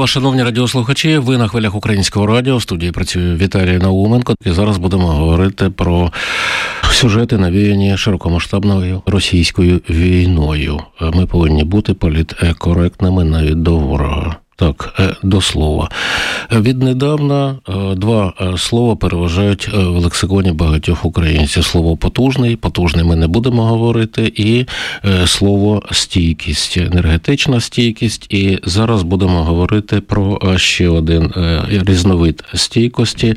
вас, шановні радіослухачі. Ви на хвилях Українського радіо. В студії працює Віталій Науменко. І зараз будемо говорити про сюжети, навіяні широкомасштабною російською війною. Ми повинні бути політкоректними навіть до ворога. Так, до слова. Віднедавна два слова переважають в лексиконі багатьох українців. Слово «потужний», «потужний» ми не будемо говорити, і слово «стійкість», енергетична стійкість. І зараз будемо говорити про ще один різновид стійкості.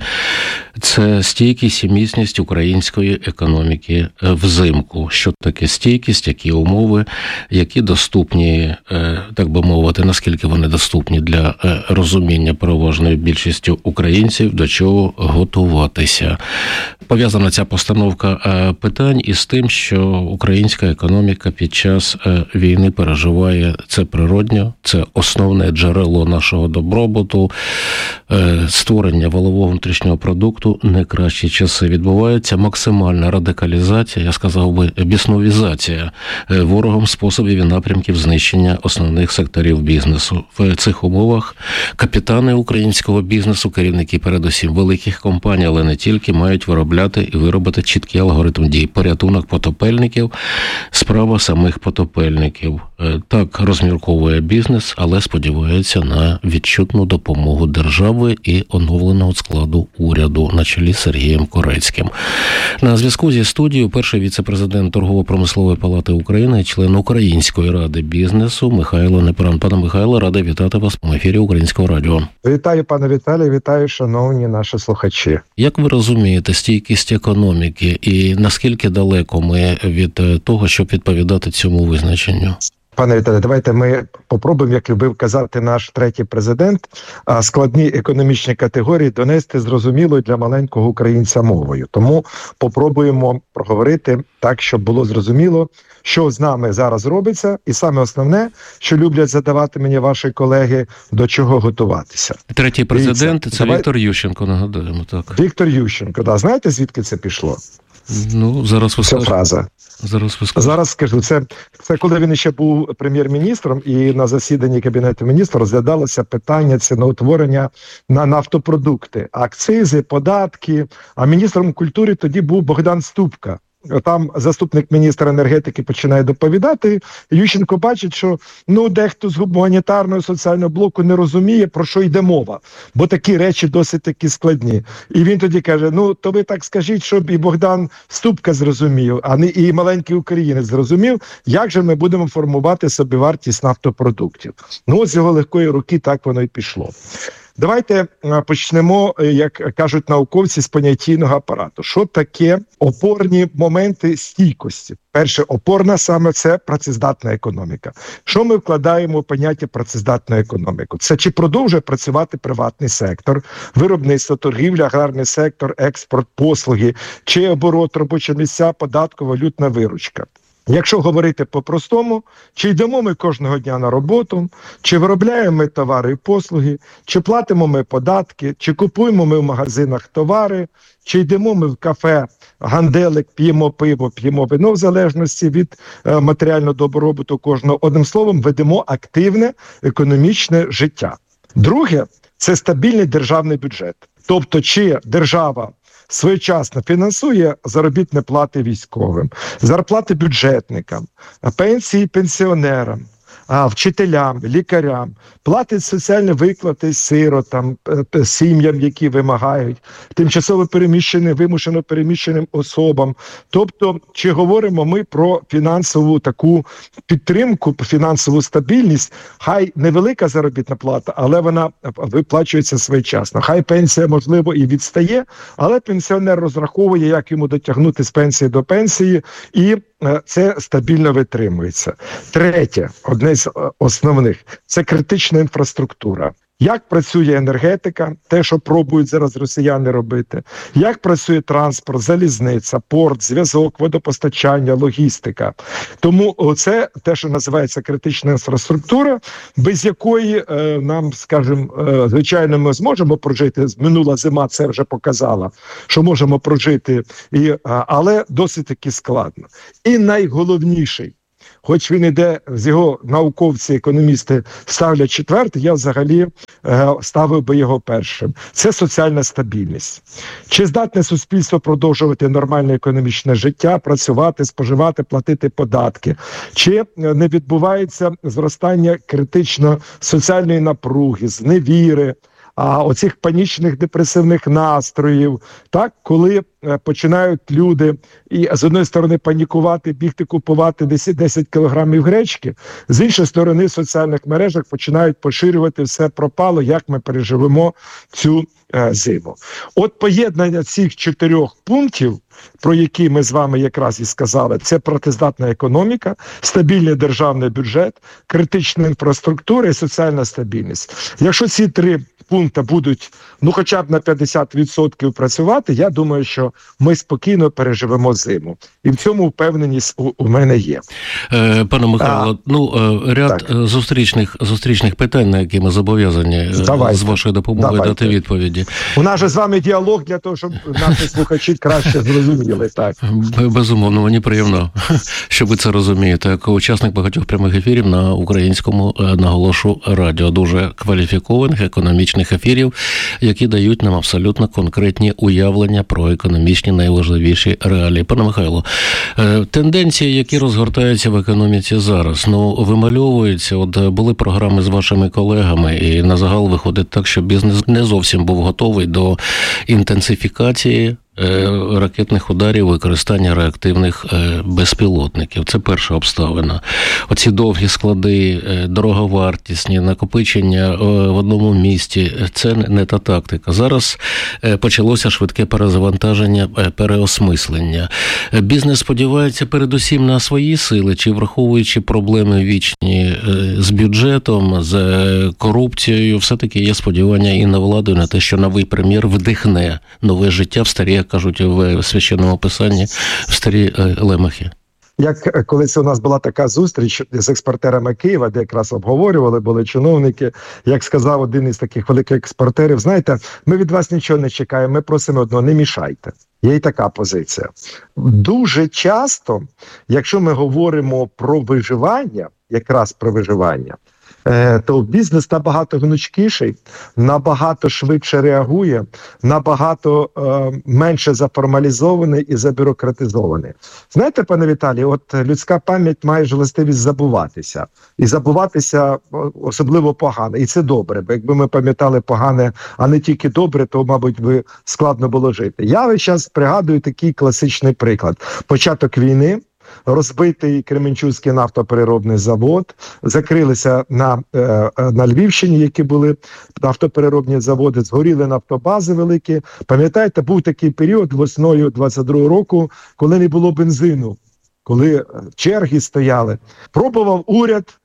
Це стійкість і міцність української економіки взимку. Що таке стійкість, які умови, які доступні, так би мовити, наскільки вони доступні для розуміння переважною більшістю українців, до чого готуватися. Пов'язана ця постановка питань із тим, що українська економіка під час війни переживає, це природньо, це основне джерело нашого добробуту, створення валового внутрішнього продукту, найкращі часи. Відбувається максимальна радикалізація, я сказав би, бісновізація ворогом способів і напрямків знищення основних секторів бізнесу. В цих умовах капітани українського бізнесу, керівники передусім великих компаній, але не тільки, мають виробляти і виробити чіткий алгоритм дій. Порятунок потопельників – справа самих потопельників. Так розмірковує бізнес, але сподівається на відчутну допомогу держави і оновленого складу уряду на чолі з Сергієм Корецьким. На зв'язку зі студією перший віце-президент Торгово-промислової палати України, член Української ради бізнесу Михайло Непоран. Пане Михайло, радий вітати вас в ефірі Українського радіо. Вітаю, пане Віталій, вітаю, шановні наші слухачі. Як ви розумієте стійкість економіки і наскільки далеко ми від того, щоб відповідати цьому визначенню? Пане Віталій, давайте ми попробуємо, як любив казати наш третій президент, складні економічні категорії донести зрозумілою для маленького українця мовою. Тому попробуємо проговорити так, щоб було зрозуміло, що з нами зараз робиться, і саме основне, що люблять задавати мені ваші колеги, до чого готуватися. Третій президент – це Віктор Ющенко, нагадаємо, так. Віктор Ющенко, да. Знаєте, звідки це пішло? Ну, зараз ви скажете. Ця фраза. Зараз скажу. Це коли він ще був прем'єр-міністром, і на засіданні Кабінету міністрів розглядалося питання ціноутворення на нафтопродукти, акцизи, податки. А міністром культури тоді був Богдан Ступка. Там заступник міністра енергетики починає доповідати, Ющенко бачить, що дехто з гуманітарного соціального блоку не розуміє, про що йде мова, бо такі речі досить такі складні. І він тоді каже, то ви так скажіть, щоб і Богдан Ступка зрозумів, а не і маленький українець зрозумів, як же ми будемо формувати собівартість нафтопродуктів. З його легкої руки так воно і пішло. Давайте почнемо, як кажуть науковці, з понятійного апарату. Що таке опорні моменти стійкості? Перше, опорна саме це працездатна економіка. Що ми вкладаємо в поняття працездатної економіки? Це чи продовжує працювати приватний сектор, виробництво, торгівля, аграрний сектор, експорт, послуги, чи оборот, робочі місця, податку, валютна виручка. Якщо говорити по-простому, чи йдемо ми кожного дня на роботу, чи виробляємо ми товари і послуги, чи платимо ми податки, чи купуємо ми в магазинах товари, чи йдемо ми в кафе, ганделик, п'ємо пиво, п'ємо вино, в залежності від матеріального добробуту кожного. Одним словом, ведемо активне економічне життя. Друге – це стабільний державний бюджет. Тобто, чи держава своєчасно фінансує заробітні плати військовим, зарплати бюджетникам, пенсії пенсіонерам, вчителям, лікарям, платить соціальні виплати сиротам, сім'ям, які вимагають, тимчасово переміщеним, вимушено переміщеним особам. Тобто, чи говоримо ми про фінансову таку підтримку, фінансову стабільність, хай невелика заробітна плата, але вона виплачується своєчасно. Хай пенсія, можливо, і відстає, але пенсіонер розраховує, як йому дотягнути з пенсії до пенсії, і це стабільно витримується. Третє, одне з основних, це критична інфраструктура. Як працює енергетика, те, що пробують зараз росіяни робити, як працює транспорт, залізниця, порт, зв'язок, водопостачання, логістика. Тому це те, що називається критична інфраструктура, без якої нам, скажімо, звичайно, ми зможемо прожити, минула зима це вже показала, що можемо прожити, але досить таки складно. І найголовніший, хоч він іде, з його науковці, економісти ставлять четвертий, я взагалі ставив би його першим. Це соціальна стабільність. Чи здатне суспільство продовжувати нормальне економічне життя, працювати, споживати, платити податки? Чи не відбувається зростання критично соціальної напруги, зневіри, оцих панічних депресивних настроїв, так, коли починають люди і з одної сторони панікувати, бігти купувати 10 кілограмів гречки, з іншої сторони в соціальних мережах починають поширювати все пропало, як ми переживемо цю зиму. От поєднання цих 4 пунктів, про які ми з вами якраз і сказали, це працездатна економіка, стабільний державний бюджет, критична інфраструктура і соціальна стабільність. Якщо ці 3 пункти будуть, хоча б на 50% працювати, я думаю, що ми спокійно переживемо зиму. І в цьому впевненість у мене є. Пане Михайло, ряд зустрічних питань, на які ми зобов'язані з вашою допомогою дати відповіді. У нас же з вами діалог для того, щоб наші слухачі краще зрозуміли. Так. Безумовно, мені приємно, що ви це розумієте. Як учасник багатьох прямих ефірів на українському, наголошу, радіо. Дуже кваліфікованих економічних ефірів, які дають нам абсолютно конкретні уявлення про економічні найважливіші реалії. Пане Михайло, тенденції, які розгортаються в економіці зараз, вимальовуються. От були програми з вашими колегами, і на загал виходить так, що бізнес не зовсім був готовий до інтенсифікації ракетних ударів, використання реактивних безпілотників. Це перша обставина. Оці довгі склади, дороговартісні, накопичення в одному місці – це не та тактика. Зараз почалося швидке перезавантаження, переосмислення. Бізнес сподівається передусім на свої сили, чи враховуючи проблеми вічні з бюджетом, з корупцією, все-таки є сподівання і на владу, і на те, що новий прем'єр вдихне нове життя в старі, як кажуть в священному писанні, в старі лемахи. Як колись у нас була така зустріч з експортерами Києва, де якраз обговорювали, були чиновники, як сказав один із таких великих експортерів, знаєте, ми від вас нічого не чекаємо, ми просимо одного, не мішайте. Є й така позиція. Дуже часто, якщо ми говоримо про виживання, якраз про виживання, то бізнес набагато гнучкіший, набагато швидше реагує, набагато менше заформалізований і забюрократизований. Знаєте, пане Віталій, от людська пам'ять має властивість забуватися. І забуватися особливо погано. І це добре, бо якби ми пам'ятали погане, а не тільки добре, то, мабуть, би складно було жити. Я весь час пригадую такий класичний приклад. Початок війни. Розбитий Кременчуцький нафтопереробний завод, закрилися на Львівщині, які були нафтопереробні заводи, згоріли нафтобази великі. Пам'ятаєте, був такий період весною 22-го року, коли не було бензину, коли черги стояли. Пробував уряд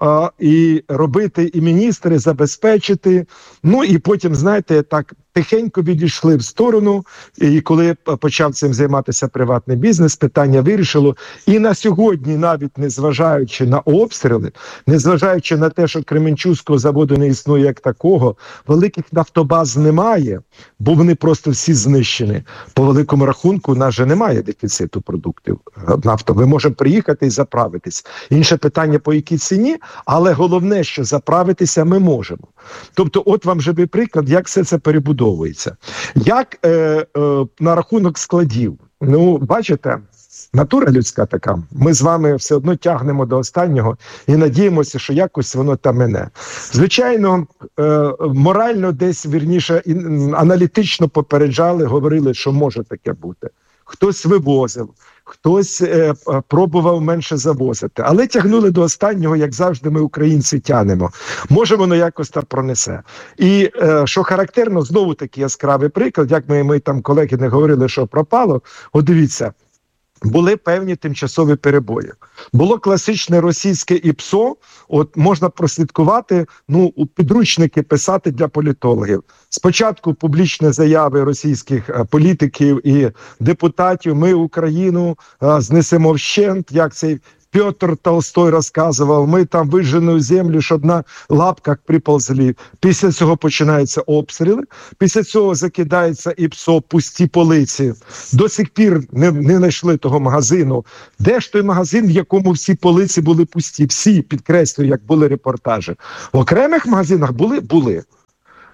і робити, і міністри забезпечити. І потім, знаєте, так тихенько відійшли в сторону, і коли почав цим займатися приватний бізнес, питання вирішило. І на сьогодні, навіть незважаючи на обстріли, незважаючи на те, що Кременчуцького заводу не існує як такого, великих нафтобаз немає, бо вони просто всі знищені. По великому рахунку, у нас же немає дефіциту продуктів нафтових. Ми можемо приїхати і заправитись. Інше питання, по якій ціні, але головне, що заправитися ми можемо. Тобто, от вам же приклад, як все це перебудовується. Як на рахунок складів. Бачите, натура людська така. Ми з вами все одно тягнемо до останнього і надіємося, що якось воно там мине. Звичайно, морально десь, вірніше, аналітично попереджали, говорили, що може таке бути. Хтось вивозив, хтось пробував менше завозити. Але тягнули до останнього, як завжди ми, українці, тянемо. Може, воно якось так пронесе. І що характерно, знову такий яскравий приклад, як ми там колеги не говорили, що пропало. От дивіться, були певні тимчасові перебої. Було класичне російське ІПСО, от можна прослідкувати, у підручники писати для політологів. Спочатку публічні заяви російських політиків і депутатів, ми Україну знесемо вщент, як цей Петр Толстой розказував, ми там вижжену землю, щоб на лапках приползли. Після цього починаються обстріли, після цього закидається ІПСО, пусті полиці. До сих пір не знайшли того магазину. Де ж той магазин, в якому всі полиці були пусті? Всі, підкреслюю, як були репортажі. В окремих магазинах були.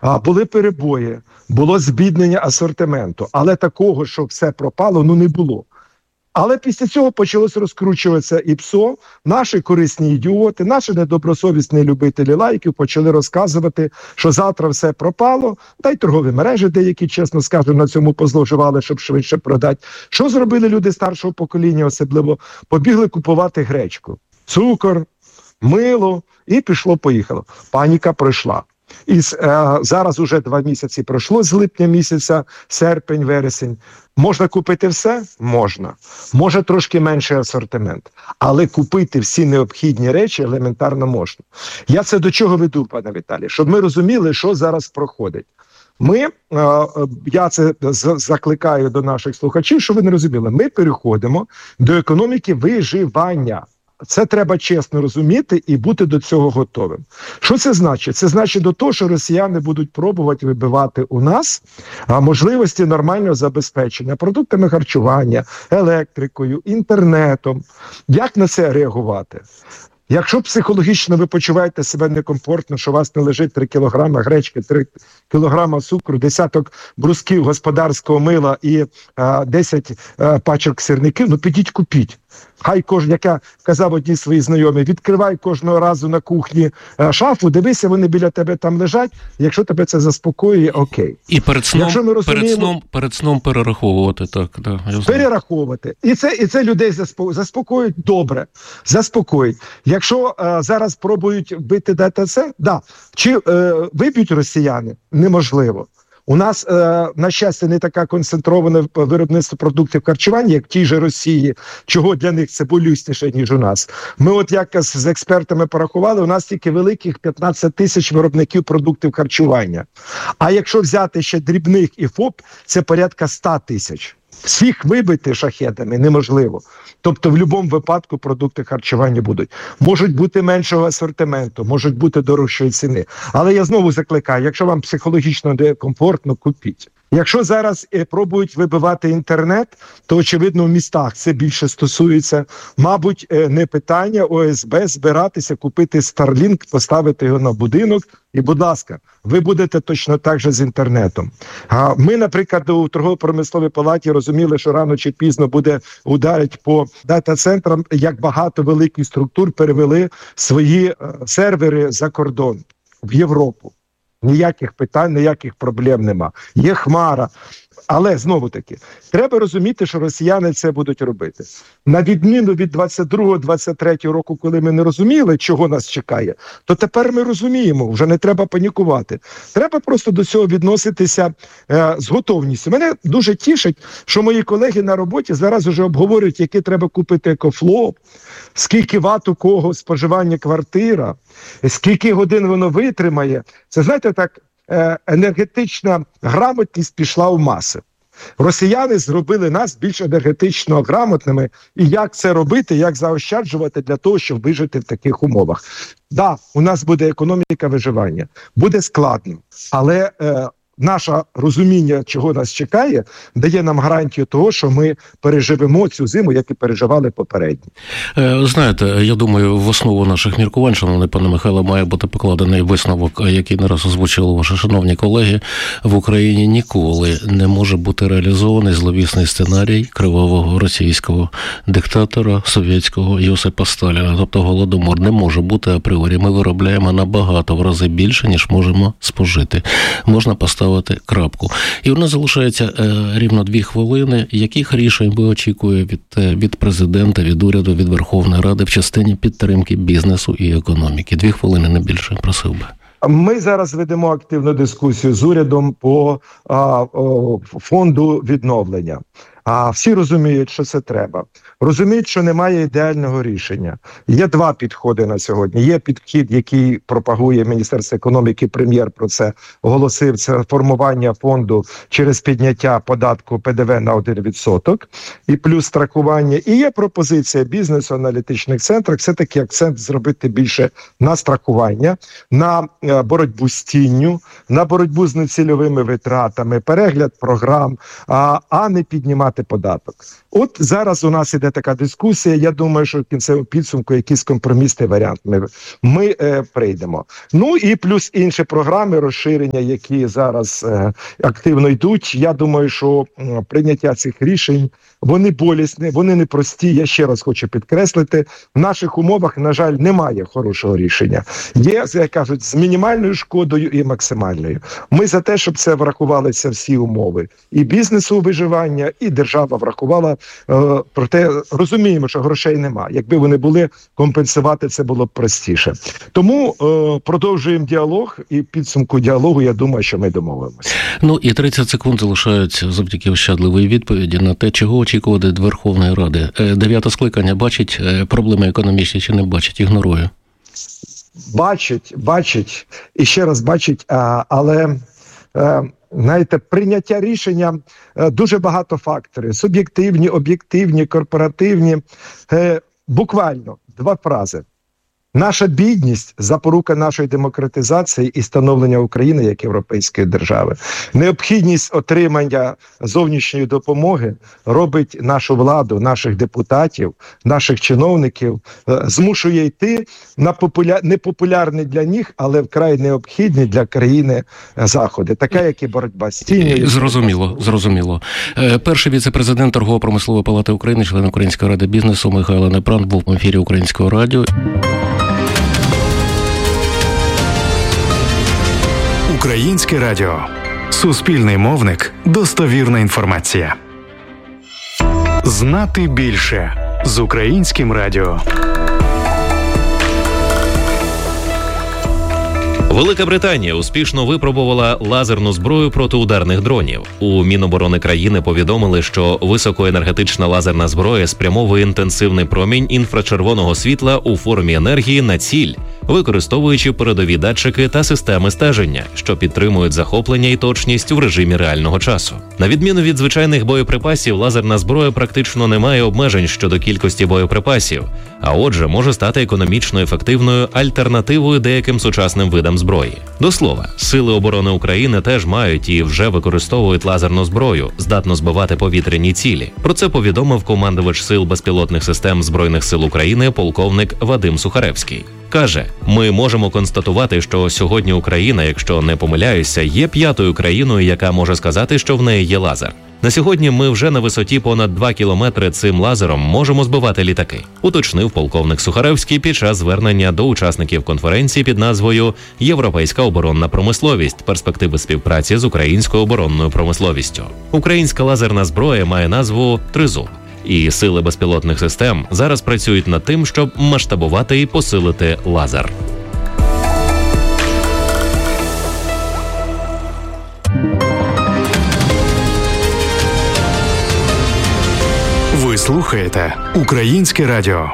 були перебої, було збіднення асортименту, але такого, що все пропало, не було. Але після цього почалось розкручуватися і ПСО, наші корисні ідіоти, наші недобросовісні любителі лайків почали розказувати, що завтра все пропало, та й торгові мережі деякі, чесно скажемо, на цьому позловживали, щоб швидше продати. Що зробили люди старшого покоління особливо? Побігли купувати гречку, цукор, мило і пішло-поїхало. Паніка пройшла. І зараз уже 2 місяці пройшло з липня місяця, серпень, вересень. Можна купити все? Можна. Може трошки менший асортимент. Але купити всі необхідні речі елементарно можна. Я це до чого веду, пане Віталій? Щоб ми розуміли, що зараз проходить. Я це закликаю до наших слухачів, щоб ви не розуміли. Ми переходимо до економіки виживання. Це треба чесно розуміти і бути до цього готовим. Що це значить? Це значить до того, що росіяни будуть пробувати вибивати у нас можливості нормального забезпечення продуктами харчування, електрикою, інтернетом. Як на це реагувати? Якщо психологічно ви почуваєте себе некомфортно, що у вас не лежить 3 кілограми гречки, 3 кілограми цукру, десяток брусків господарського мила і 10 пачок сирників, підіть купіть. Хай як я казав одній своїй знайомій, відкривай кожного разу на кухні шафу, дивися, вони біля тебе там лежать, якщо тебе це заспокоює, окей. І перед сном перераховувати, так. Да, перераховувати. І це людей заспокоїть добре, заспокоїть. Якщо зараз пробують бити ДТЦ, чи виб'ють росіяни? Неможливо. У нас, на щастя, не така концентроване виробництво продуктів харчування, як в тій же Росії, чого для них це болісніше, ніж у нас. Ми як з експертами порахували, у нас тільки великих 15 тисяч виробників продуктів харчування. А якщо взяти ще дрібних і ФОП, це порядка 100 тисяч. Всіх вибити шахедами неможливо. Тобто в будь-якому випадку продукти харчування будуть. Можуть бути меншого асортименту, можуть бути дорожчої ціни. Але я знову закликаю, якщо вам психологічно некомфортно, купіть. Якщо зараз пробують вибивати інтернет, то, очевидно, в містах це більше стосується, мабуть, не питання ОСБ збиратися, купити Starlink, поставити його на будинок, і, будь ласка, ви будете точно так же з інтернетом. Ми, наприклад, у торгово-промисловій палаті розуміли, що рано чи пізно буде ударити по дата-центрам, як багато великих структур перевели свої сервери за кордон, в Європу. Ніяких питань, ніяких проблем нема. Є хмара. Але, знову-таки, треба розуміти, що росіяни це будуть робити. На відміну від 22-23 року, коли ми не розуміли, чого нас чекає, то тепер ми розуміємо, вже не треба панікувати. Треба просто до цього відноситися з готовністю. Мене дуже тішить, що мої колеги на роботі зараз вже обговорюють, який треба купити екофлоп, скільки ват у кого споживання квартира, скільки годин воно витримає. Це, знаєте, так, енергетична грамотність пішла в маси. Росіяни зробили нас більш енергетично грамотними. І як це робити, як заощаджувати для того, щоб вижити в таких умовах. Да, у нас буде економіка виживання, буде складно, але наше розуміння, чого нас чекає, дає нам гарантію того, що ми переживемо цю зиму, як і переживали попередні. Знаєте, я думаю, в основу наших міркувань, шановний пане Михайло, має бути покладений висновок, який не раз озвучили ваші шановні колеги. В Україні ніколи не може бути реалізований зловісний сценарій кривавого російського диктатора совєтського Йосипа Сталіна. Тобто голодомор не може бути апріорі. Ми виробляємо набагато в рази більше, ніж можемо спожити. Можна поставити крапку. І у нас залишається рівно 2 хвилини. Яких рішень ви очікуєте від президента, від уряду, від Верховної Ради в частині підтримки бізнесу і економіки? 2 хвилини, не більше, просив би. Ми зараз ведемо активну дискусію з урядом по фонду відновлення. Всі розуміють, що це треба. Розуміють, що немає ідеального рішення. Є 2 підходи на сьогодні. Є підхід, який пропагує Міністерство економіки, прем'єр про це оголосив, це формування фонду через підняття податку ПДВ на 1% і плюс страхування. І є пропозиція бізнесу, аналітичних центрах, все-таки акцент зробити більше на страхування, на боротьбу з тінню, на боротьбу з нецільовими витратами, перегляд програм, а не піднімати сплати податок. От зараз у нас іде така дискусія, я думаю, що в кінцевому підсумку якийсь компромісний варіант ми прийдемо. Ну і плюс інші програми розширення, які зараз активно йдуть. Я думаю, що прийняття цих рішень, вони болісні, вони непрості. Я ще раз хочу підкреслити, в наших умовах, на жаль, немає хорошого рішення. Є, як кажуть, з мінімальною шкодою і максимальною. Ми за те, щоб це врахувалися всі умови. І бізнесу виживання, і держава врахувала. Проте розуміємо, що грошей нема. Якби вони були, компенсувати це було б простіше. Тому продовжуємо діалог, і в підсумку діалогу, я думаю, що ми домовимося. Ну і 30 секунд залишаються завдяки ощадливої відповіді на те, чого очікувати від Верховної Ради. 9-те скликання бачить проблеми економічні чи не бачить? Ігнорує. Бачить, і ще раз бачить, але, знаєте, прийняття рішення дуже багато факторів. Суб'єктивні, об'єктивні, корпоративні. Буквально 2 фрази. Наша бідність – запорука нашої демократизації і становлення України як європейської держави. Необхідність отримання зовнішньої допомоги робить нашу владу, наших депутатів, наших чиновників, змушує йти на непопулярні для них, але вкрай необхідні для країни заходи, така як і боротьба з тінню. Зрозуміло. Перший віце-президент Торгово-промислової палати України, член Української ради бізнесу Михайло Непран був в ефірі Українського радіо. Українське радіо. Суспільний мовник. Достовірна інформація. Знати більше з Українським радіо. Велика Британія успішно випробувала лазерну зброю проти ударних дронів. У Міноборони країни повідомили, що високоенергетична лазерна зброя спрямовує інтенсивний промінь інфрачервоного світла у формі енергії на ціль, використовуючи передові датчики та системи стеження, що підтримують захоплення і точність в режимі реального часу. На відміну від звичайних боєприпасів, лазерна зброя практично не має обмежень щодо кількості боєприпасів, а отже, може стати економічно ефективною альтернативою деяким сучасним видам зброї. До слова, Сили оборони України теж мають і вже використовують лазерну зброю, здатну збивати повітряні цілі. Про це повідомив командувач Сил безпілотних систем Збройних сил України полковник Вадим Сухаревський. Каже, ми можемо констатувати, що сьогодні Україна, якщо не помиляюся, є 5-ю країною, яка може сказати, що в неї є лазер. На сьогодні ми вже на висоті понад 2 кілометри цим лазером можемо збивати літаки, уточнив полковник Сухаревський під час звернення до учасників конференції під назвою «Європейська оборонна промисловість. Перспективи співпраці з українською оборонною промисловістю». Українська лазерна зброя має назву «Тризуб». І Сили безпілотних систем зараз працюють над тим, щоб масштабувати і посилити лазер. Ви слухаєте Українське радіо.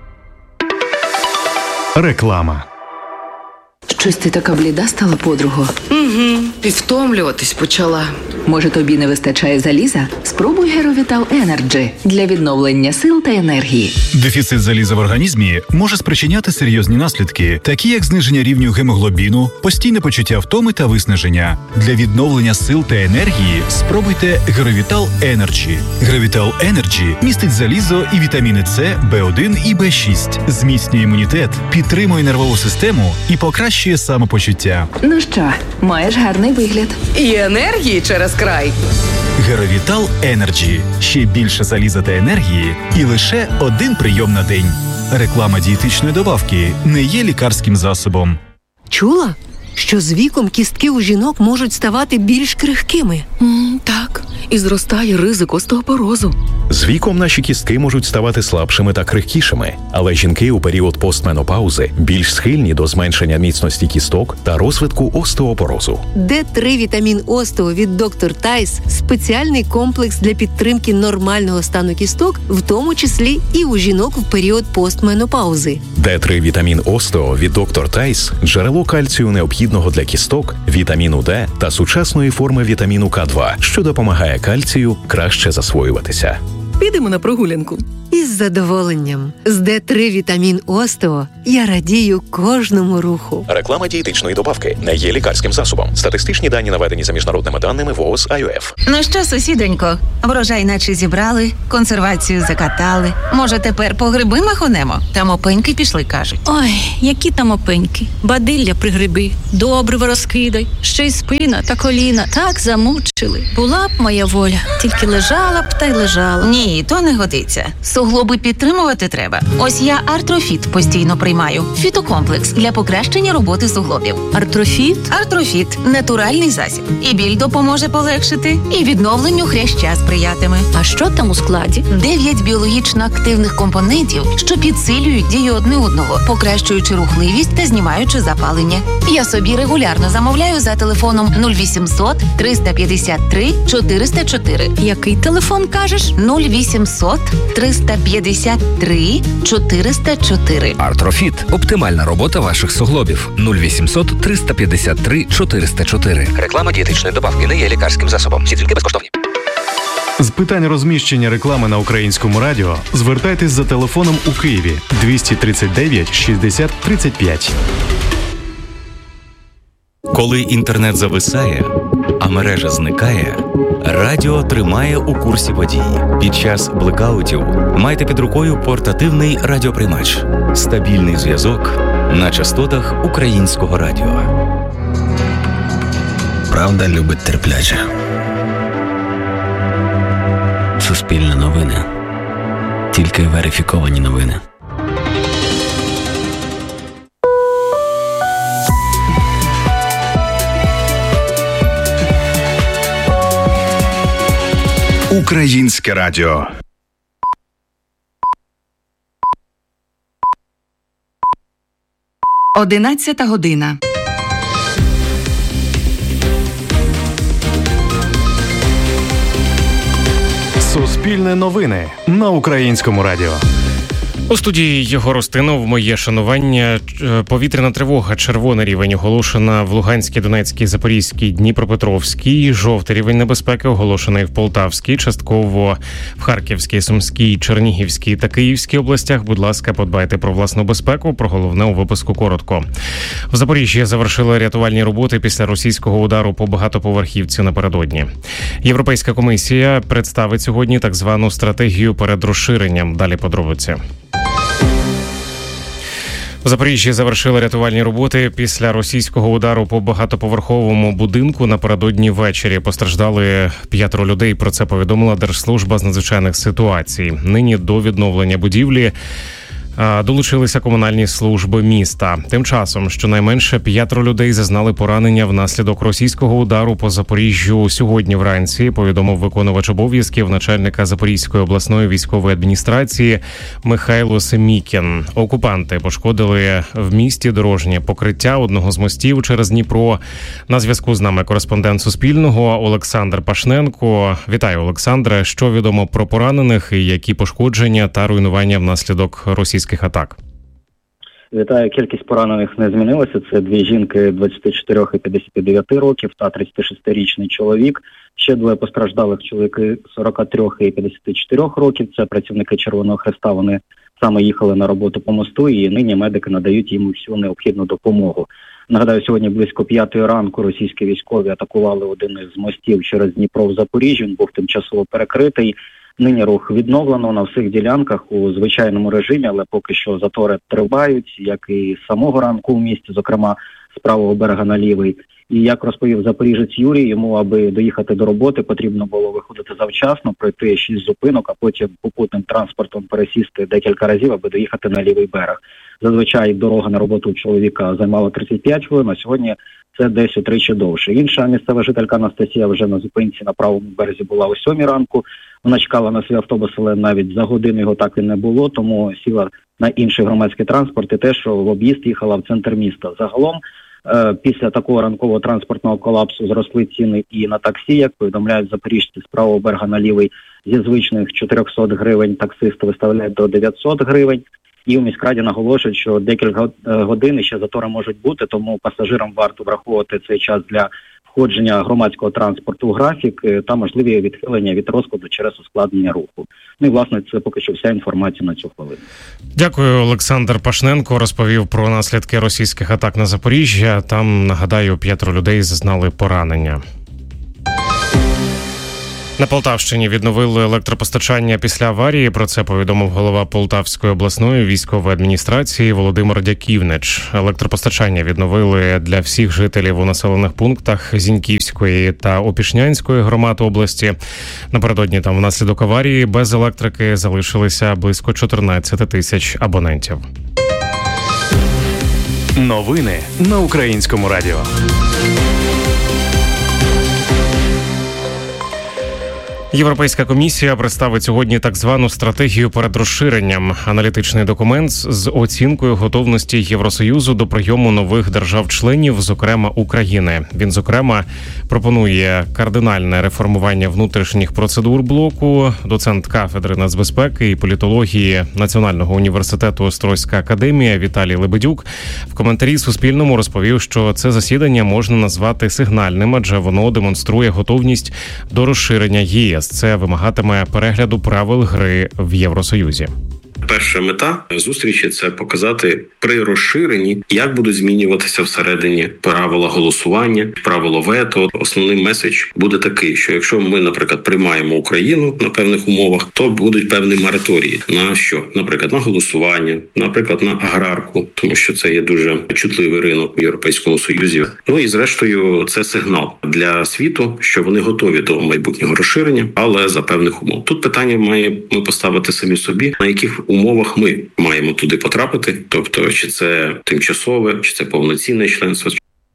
Реклама. Щось ти така бліда стала, подруго? Угу, і втомлюватись почала. Може, тобі не вистачає заліза? Спробуй Геровітал Енерджі для відновлення сил та енергії. Дефіцит заліза в організмі може спричиняти серйозні наслідки, такі як зниження рівню гемоглобіну, постійне почуття втоми та виснаження. Для відновлення сил та енергії спробуйте Геровітал Енерджі. Геровітал Енерджі містить залізо і вітаміни С, В1 і В6, зміцнює імунітет, підтримує нервову систему і покращує самопочуття. Ну що, маєш гарний вигляд. І енергії через край. Геровітал Енерджі. Ще більше заліза та енергії і лише 1 прийом на день. Реклама дієтичної добавки не є лікарським засобом. Чула, що з віком кістки у жінок можуть ставати більш крихкими? Так, і зростає ризик остеопорозу. З віком наші кістки можуть ставати слабшими та крихкішими, але жінки у період постменопаузи більш схильні до зменшення міцності кісток та розвитку остеопорозу. Д3 вітамін Остео від Доктор Тайс – спеціальний комплекс для підтримки нормального стану кісток, в тому числі і у жінок в період постменопаузи. Д3 вітамін Остео від Доктор Тайс – джерело кальцію необхідного для кісток, вітаміну Д та сучасної форми вітаміну К2, що допомагає кальцію краще засвоюватися. Підемо на прогулянку. Із задоволенням. З Д3 вітамін Остео я радію кожному руху. Реклама дієтичної добавки не є лікарським засобом. Статистичні дані наведені за міжнародними даними ВООЗ АЮФ. Ну що, сусідонько, врожай наче зібрали, консервацію закатали. Може, тепер по гриби махонемо? Там опеньки пішли, кажуть. Ой, які там опеньки. Бадилля при гриби, добриво розкидай. Ще й спина та коліна так замучили. Була б моя воля, тільки лежала б та й лежала. Ні, то не годиться. Суглоби підтримувати треба. Ось я Артрофіт постійно приймаю. Фітокомплекс для покращення роботи суглобів. Артрофіт? Артрофіт – натуральний засіб. І біль допоможе полегшити, і відновленню хряща сприятиме. А що там у складі? 9 біологічно активних компонентів, що підсилюють дію одне одного, покращуючи рухливість та знімаючи запалення. Я собі регулярно замовляю за телефоном 0800 353 404. Який телефон кажеш? 0800 353 404. Артрофіт – оптимальна робота ваших суглобів. 0800 353 404. Реклама дієтичної добавки не є лікарським засобом. Всі тільки безкоштовні. З питань розміщення реклами на Українському радіо звертайтесь за телефоном у Києві 239 60 35. Коли інтернет зависає, а мережа зникає, радіо тримає у курсі подій. Під час блекаутів майте під рукою портативний радіоприймач. Стабільний зв'язок на частотах Українського радіо. Правда любить терпляче. Суспільне новини. Тільки верифіковані новини. Українське радіо. Одинадцята година. Суспільне новини на Українському радіо. У студії Єгор Устинов, моє шанування. Повітряна тривога, червоний рівень оголошена в Луганській, Донецькій, Запорізькій, Дніпропетровській. Жовтий рівень небезпеки оголошений в Полтавській, частково в Харківській, Сумській, Чернігівській та Київській областях. Будь ласка, подбайте про власну безпеку. Про головне у випуску коротко. В Запоріжжі завершили рятувальні роботи після російського удару по багатоповерхівці напередодні. Європейська комісія представить сьогодні так звану стратегію перед розширенням. Далі подробиці. В Запоріжжі завершили рятувальні роботи після російського удару по багатоповерховому будинку напередодні ввечері. Постраждали 5 людей. Про це повідомила Держслужба з надзвичайних ситуацій. Нині до відновлення будівлі долучилися комунальні служби міста. Тим часом щонайменше 5 людей зазнали поранення внаслідок російського удару по Запоріжжю сьогодні вранці, повідомив виконувач обов'язків начальника Запорізької обласної військової адміністрації Михайло Семікін. Окупанти пошкодили в місті дорожнє покриття одного з мостів через Дніпро. На зв'язку з нами кореспондент Суспільного Олександр Пашненко. Вітаю, Олександре. Що відомо про поранених і які пошкодження та руйнування внаслідок російських атак? Вітаю. Кількість поранених не змінилася. Це 2 жінки 24 і 59 років та 36-річний чоловік. Ще 2 постраждалих чоловіки 43 і 54 років. Це працівники Червоного Хреста. Вони саме їхали на роботу по мосту і нині медики надають їм всю необхідну допомогу. Нагадаю, сьогодні близько 5 ранку російські військові атакували один із мостів через Дніпро в Запоріжжі. Він був тимчасово перекритий. Нині рух відновлено на всіх ділянках у звичайному режимі, але поки що затори тривають, як і з самого ранку в місті, зокрема з правого берега на лівий. І як розповів запоріжець Юрій, йому, аби доїхати до роботи, потрібно було виходити завчасно, пройти 6 зупинок, а потім попутним транспортом пересісти декілька разів, аби доїхати на лівий берег. Зазвичай дорога на роботу у чоловіка займала 35 хвилин, а сьогодні це десь утричі довше. Інша місцева жителька Анастасія вже на зупинці на правому березі була о 7 ранку. Вона чекала на свій автобус, але навіть за годину його так і не було, тому сіла на інший громадський транспорт і те, що в об'їзд їхала в центр міста. Загалом, після такого ранкового транспортного колапсу зросли ціни і на таксі, як повідомляють запоріжці з правого берега на лівий, зі звичних 400 гривень таксисти виставляють до 900 гривень. І у міськраді наголошують, що декілька годин ще затори можуть бути, тому пасажирам варто враховувати цей час для входження громадського транспорту в графік та можливі відхилення від розкладу через ускладнення руху. Ну і, власне, це поки що вся інформація на цю хвилину. Дякую. Олександр Пашненко розповів про наслідки російських атак на Запоріжжя. Там, нагадаю, 5 людей зазнали поранення. На Полтавщині відновили електропостачання після аварії. Про це повідомив голова Полтавської обласної військової адміністрації Володимир Дяківнич. Електропостачання відновили для всіх жителів у населених пунктах Зіньківської та Опішнянської громад області. Напередодні там внаслідок аварії без електрики залишилися близько 14 тисяч абонентів. Новини на Українському радіо. Європейська комісія представить сьогодні так звану стратегію перед розширенням. Аналітичний документ з оцінкою готовності Євросоюзу до прийому нових держав-членів, зокрема України. Він, зокрема, пропонує кардинальне реформування внутрішніх процедур блоку. Доцент кафедри нацбезпеки і політології Національного університету Острозька академія Віталій Лебедюк в коментарі Суспільному розповів, що це засідання можна назвати сигнальним, адже воно демонструє готовність до розширення ЄС. Це вимагатиме перегляду правил гри в Євросоюзі. Перша мета зустрічі – це показати при розширенні, як будуть змінюватися всередині правила голосування, правило вето. Основний меседж буде такий, що якщо ми, наприклад, приймаємо Україну на певних умовах, то будуть певні мораторії на що? Наприклад, на голосування, наприклад, на аграрку, тому що це є дуже чутливий ринок у Європейському Союзі. Ну і зрештою це сигнал для світу, що вони готові до майбутнього розширення, але за певних умов. Тут питання маємо поставити самі собі, на яких умовах ми маємо туди потрапити, тобто чи це тимчасове, чи це повноцінне членство.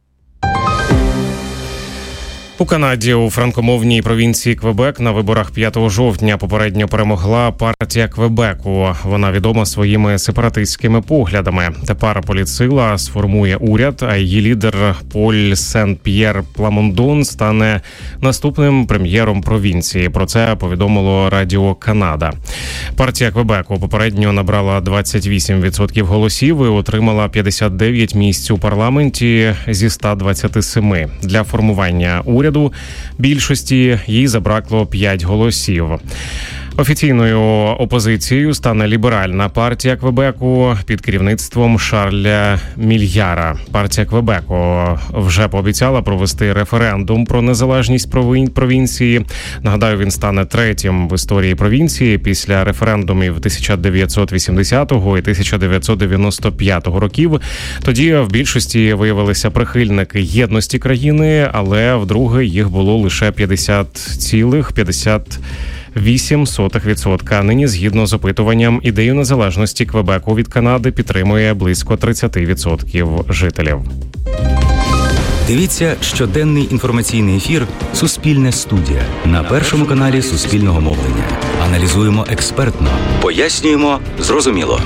У Канаді у франкомовній провінції Квебек на виборах 5 жовтня попередньо перемогла партія Квебеку. Вона відома своїми сепаратистськими поглядами. Тепер політсила сформує уряд, а її лідер Поль Сен-П'єр Пламондон стане наступним прем'єром провінції. Про це повідомило Радіо Канада. Партія Квебеку попередньо набрала 28% голосів і отримала 59 місць у парламенті зі 127. Для формування уряду більшості їй забракло 5 голосів. Офіційною опозицією стане ліберальна партія Квебеку під керівництвом Шарля Мільяра. Партія Квебеку вже пообіцяла провести референдум про незалежність провінції. Нагадаю, він стане третім в історії провінції після референдумів 1980 і 1995 років. Тоді в більшості виявилися прихильники єдності країни, але вдруге їх було лише 50,8%. Нині, згідно з опитуванням, ідею незалежності Квебеку від Канади підтримує близько 30% жителів. Дивіться щоденний інформаційний ефір «Суспільне студія» на Першому каналі Суспільного мовлення. Аналізуємо експертно, пояснюємо зрозуміло.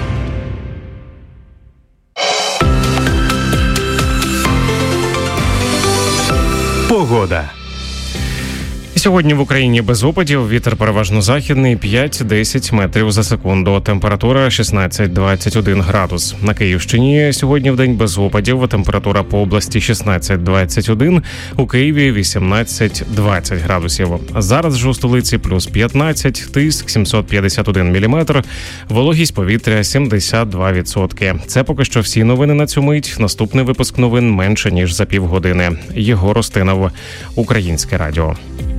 Погода. Сьогодні в Україні без опадів, вітер переважно західний 5-10 метрів за секунду, температура 16-21 градус. На Київщині сьогодні вдень без опадів, температура по області 16-21, у Києві 18-20 градусів. Зараз ж у столиці плюс 15, тиск 751 міліметр, вологість повітря 72%. Це поки що всі новини на цю мить. Наступний випуск новин менше ніж за півгодини. Єгор Устинов, Українське радіо.